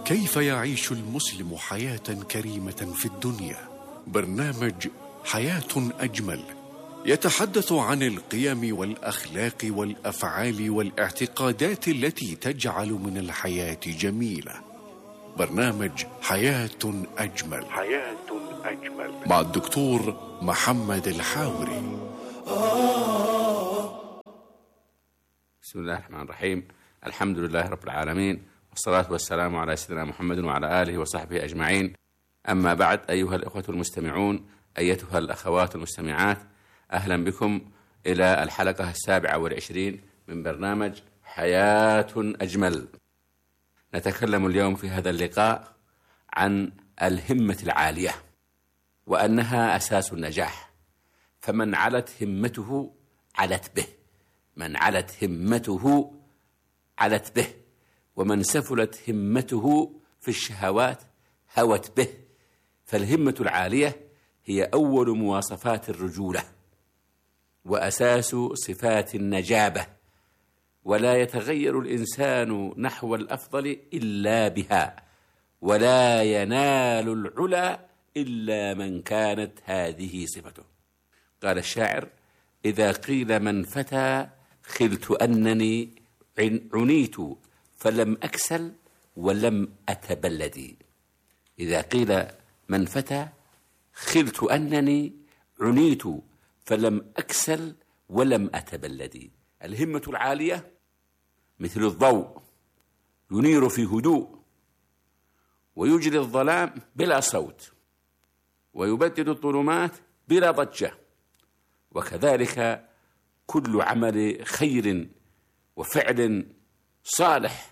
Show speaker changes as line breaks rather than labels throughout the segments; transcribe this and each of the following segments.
كيف يعيش المسلم حياة كريمة في الدنيا؟ برنامج حياة أجمل يتحدث عن القيم والأخلاق والأفعال والاعتقادات التي تجعل من الحياة جميلة. برنامج حياة أجمل مع الدكتور محمد الحاوري.
بسم الله الرحمن الرحيم. الحمد لله رب العالمين، والصلاة والسلام على سيدنا محمد وعلى آله وصحبه أجمعين. أما بعد، أيها الأخوة المستمعون، أيتها الأخوات المستمعات، أهلا بكم إلى الحلقة 27 من برنامج حياة أجمل. نتكلم اليوم في هذا اللقاء عن الهمة العالية، وأنها أساس النجاح. فمن علت همته علت به، من علت همته علت به، ومن سفلت همته في الشهوات هوت به. فالهمة العالية هي أول مواصفات الرجولة وأساس صفات النجابة، ولا يتغير الإنسان نحو الأفضل إلا بها، ولا ينال العلا إلا من كانت هذه صفته. قال الشاعر: إذا قيل من فتى خلت أنني عنيت فلم أكسل ولم أتبلدي. إذا قيل من فتى خلت أنني عنيت فلم أكسل ولم أتبلدي. الهمة العالية مثل الضوء ينير في هدوء، ويجري الظلام بلا صوت، ويبدد الظلمات بلا ضجة. وكذلك كل عمل خير وفعل صالح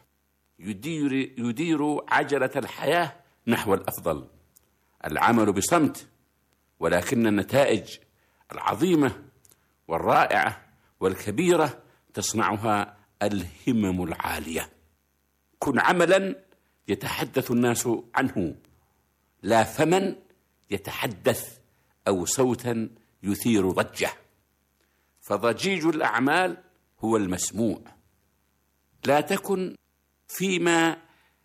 يدير عجلة الحياة نحو الأفضل. العمل بصمت، ولكن النتائج العظيمة والرائعة والكبيرة تصنعها الهمم العالية. كن عملا يتحدث الناس عنه، لا فمن يتحدث أو صوتا يثير ضجة. فضجيج الأعمال هو المسموع. لا تكن فيما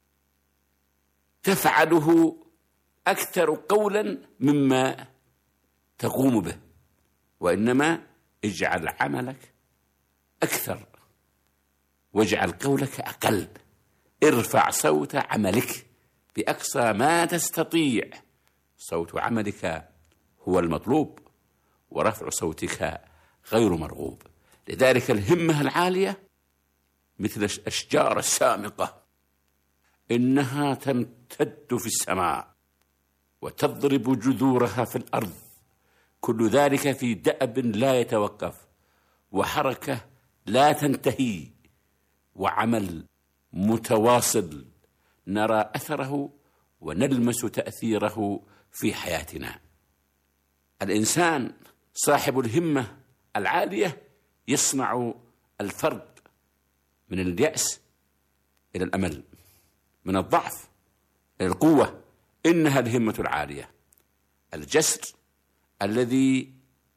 تفعله أكثر قولا مما تقوم به، وإنما اجعل عملك أكثر واجعل قولك أقل. ارفع صوت عملك بأقصى ما تستطيع. صوت عملك هو المطلوب، ورفع صوتك غير مرغوب. لذلك الهمة العالية مثل الأشجار السامقة، إنها تمتد في السماء وتضرب جذورها في الأرض، كل ذلك في دأب لا يتوقف، وحركة لا تنتهي، وعمل متواصل نرى أثره ونلمس تأثيره في حياتنا. الإنسان صاحب الهمة العالية يصنع الفرق من اليأس إلى الأمل، من الضعف إلى القوة. إنها الهمة العالية، الجسر الذي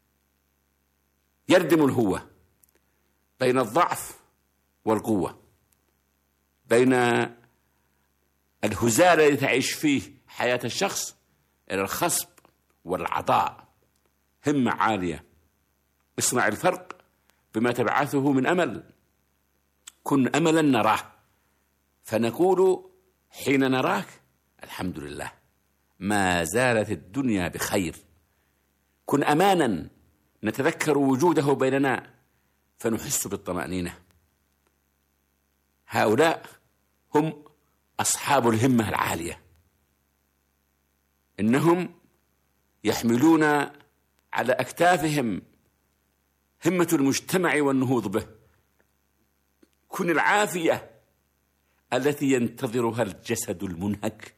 يردم الهوة بين الضعف والقوة، بين الهزال الذي تعيش فيه حياة الشخص إلى الخصب والعطاء. همة عالية، اصنع الفرق بما تبعثه من أمل. كن أملا نراه، فنقول حين نراك الحمد لله، ما زالت الدنيا بخير. كن أمانا نتذكر وجوده بيننا فنحس بالطمأنينة. هؤلاء هم أصحاب الهمة العالية، إنهم يحملون على أكتافهم همة المجتمع والنهوض به. كن العافية التي ينتظرها الجسد المنهك،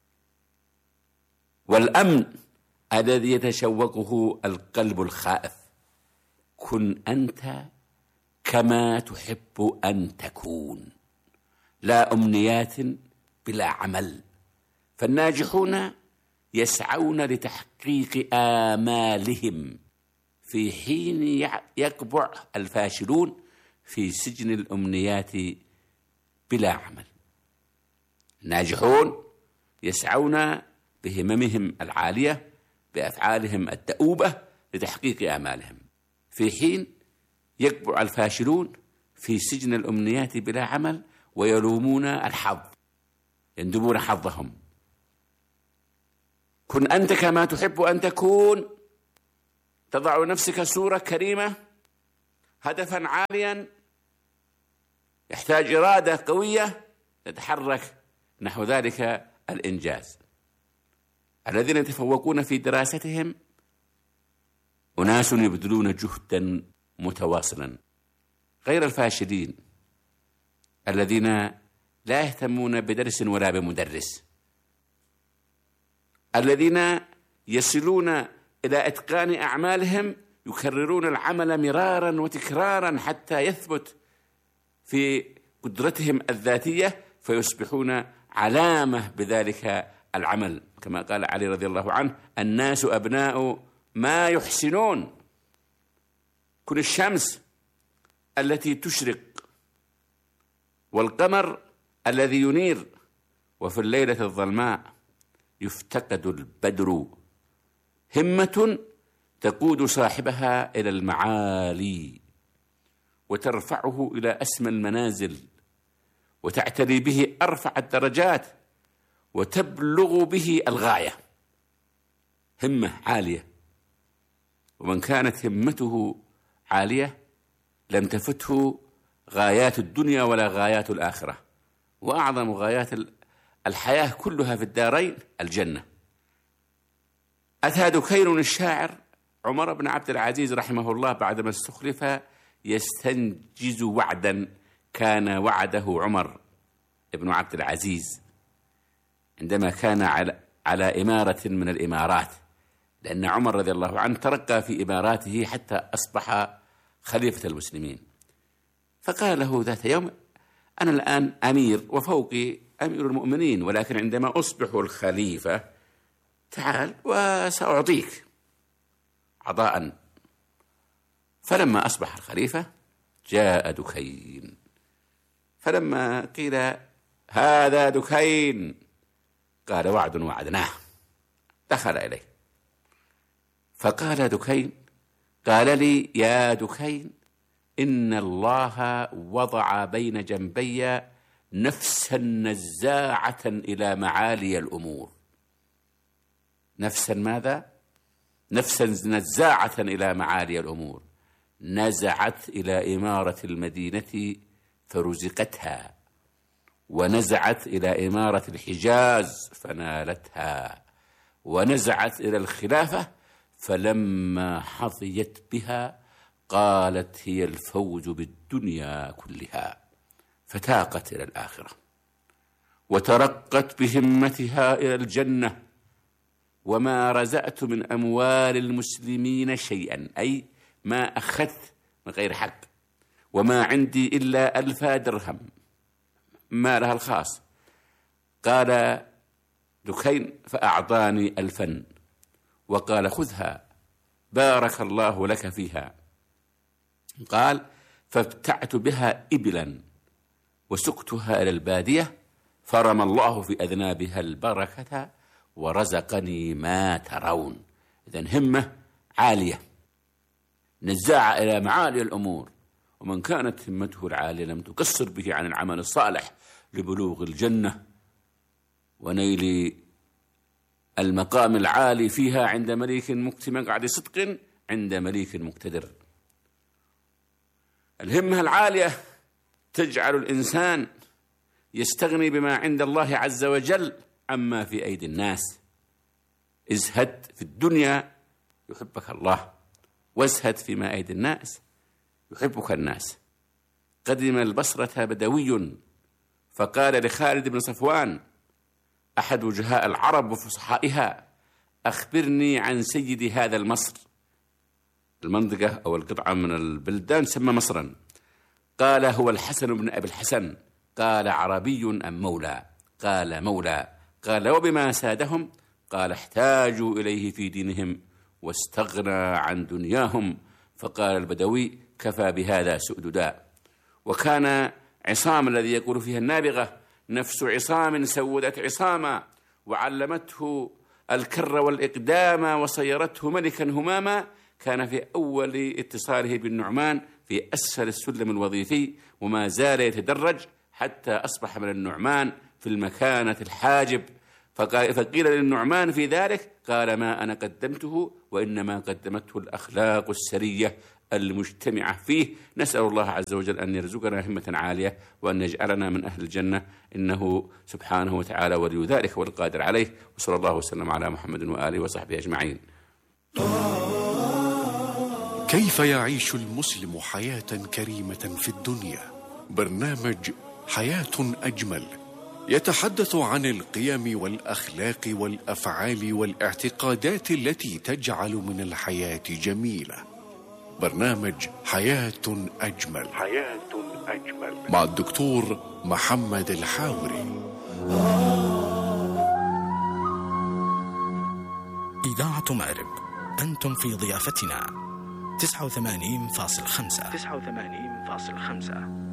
والأمن الذي يتشوقه القلب الخائف. كن أنت كما تحب أن تكون، لا أمنيات بلا عمل. فالناجحون يسعون لتحقيق آمالهم، في حين يقبع الفاشلون في سجن الأمنيات بلا عمل. الناجحون يسعون بهممهم العالية بأفعالهم الدؤوبة لتحقيق آمالهم، في حين يكبر الفاشلون في سجن الأمنيات بلا عمل ويلومون الحظ، يندبون حظهم. كن أنت كما تحب أن تكون، تضع لنفسك صورة كريمة، هدفا عاليا يحتاج إرادة قوية تتحرك نحو ذلك الإنجاز. الذين يتفوقون في دراستهم أناس يبذلون جهدا متواصلا، غير الفاشلين الذين لا يهتمون بدرس ولا بمدرس، الذين يصلون إلى إتقان أعمالهم يكررون العمل مرارا وتكرارا حتى يثبت في قدرتهم الذاتية فيصبحون علامة بذلك العمل، كما قال علي رضي الله عنه: الناس أبناء ما يحسنون. كن الشمس التي تشرق والقمر الذي ينير، وفي الليلة الظلماء يفتقد البدر. همة تقود صاحبها إلى المعالي وترفعه إلى أسمى المنازل وتعتلي به أرفع الدرجات وتبلغ به الغاية. همة عالية، ومن كانت همته عالية لم تفته غايات الدنيا ولا غايات الآخرة، وأعظم غايات الحياة كلها في الدارين الجنة. أتى دكين الشاعر عمر بن عبد العزيز رحمه الله بعدما استخلف يستنجز وعدا كان وعده عمر بن عبد العزيز عندما كان على إمارة من الإمارات، لأن عمر رضي الله عنه ترقى في إماراته حتى أصبح خليفة المسلمين. فقال له ذات يوم: أنا الآن أمير وفوقي أمير المؤمنين، ولكن عندما أصبح الخليفة تعال وسأعطيك عطاء. فلما أصبح الخليفة جاء دكين، فلما قيل: هذا دكين، قال: وعد وعدناه. دخل إليه فقال دكين: قال لي يا دكين: إن الله وضع بين جنبي نفسا نزاعة إلى معالي الأمور. نفسا ماذا؟ نفسا نزاعة إلى معالي الأمور، نزعت إلى إمارة المدينة فرزقتها، ونزعت إلى إمارة الحجاز فنالتها، ونزعت إلى الخلافة فلما حظيت بها قالت هي الفوز بالدنيا كلها، فتاقت إلى الآخرة وترقت بهمتها إلى الجنة. وما رزأت من أموال المسلمين شيئا، أي ما أخذت من غير حق، وما عندي إلا 1000 درهم مالها الخاص. قال دكين: فأعطاني 1000 وقال: خذها بارك الله لك فيها. قال: فابتعت بها إبلا وسقتها إلى البادية فرمى الله في أذنابها البركة ورزقني ما ترون. إذن همة عالية نزاعة إلى معالي الأمور، ومن كانت همته العالية لم تقصر به عن العمل الصالح لبلوغ الجنة ونيل المقام العالي فيها عند مليك مقعد صدق عند مليك مقتدر. الهمة العالية تجعل الإنسان يستغني بما عند الله عز وجل عما في أيدي الناس. ازهد في الدنيا يحبك الله، وازهد فيما أيدي الناس يحبك الناس. قدم البصرة بدوي فقال لخالد بن صفوان أحد وجهاء العرب وفصحائها: أخبرني عن سيد هذا المصر. المنطقة أو القطعة من البلدان سمى مصرا. قال: هو الحسن بن أبي الحسن. قال: عربي أم مولى؟ قال: مولى. قال: وبما سادهم؟ قال: احتاجوا إليه في دينهم واستغنى عن دنياهم. فقال البدوي: كفى بهذا سؤددا. وكان عصام الذي يقول فيها النابغة نفس عصام سودت عصاما، وعلمته الكر والإقدام وصيرته ملكا هماما، كان في أول اتصاله بالنعمان في أسفل السلم الوظيفي، وما زال يتدرج حتى أصبح من النعمان في المكانة الحاجب. فقيل للنعمان في ذلك قال: ما أنا قدمته وإنما قدمته الأخلاق السرية المجتمعة فيه. نسأل الله عز وجل أن يرزقنا همة عالية وأن يجعلنا من أهل الجنة، إنه سبحانه وتعالى ولي ذلك والقادر عليه. وصلى الله وسلم على محمد وآله وصحبه أجمعين.
كيف يعيش المسلم حياة كريمة في الدنيا؟ برنامج حياة أجمل يتحدث عن القيم والأخلاق والأفعال والاعتقادات التي تجعل من الحياة جميلة. برنامج حياة أجمل مع الدكتور محمد الحاوري.
إذاعة مأرب، أنتم في ضيافتنا 89.5.